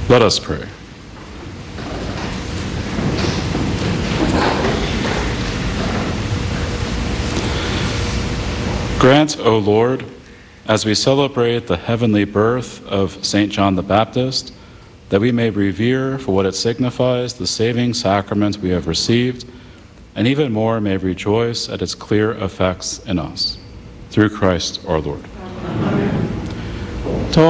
Let us pray. Grant, O Lord, as we celebrate the heavenly birth of St. John the Baptist, that we may revere for what it signifies the saving sacrament we have received, and even more may rejoice at its clear effects in us. Through Christ our Lord.